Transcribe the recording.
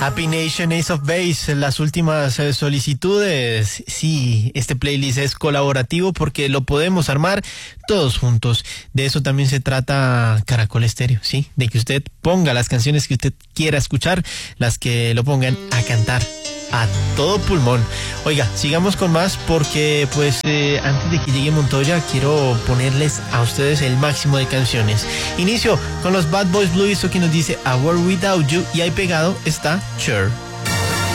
Happy Nation, Ace of Base, las últimas solicitudes. Sí, este playlist es colaborativo porque lo podemos armar todos juntos. De eso también se trata Caracol Estéreo, sí, de que usted ponga las canciones que usted quiera escuchar, las que lo pongan a cantar a todo pulmón. Oiga, sigamos con más porque pues antes de que llegue Montoya quiero ponerles a ustedes el máximo de canciones. Inicio con los Bad Boys Blue, esto que nos dice A World Without You, y ahí pegado está Cher.